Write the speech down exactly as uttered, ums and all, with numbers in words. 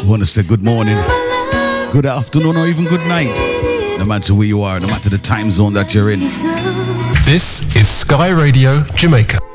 want to say good morning, good afternoon, or even good night, no matter where you are, no matter the time zone that you're in. This is Sky Radio Jamaica.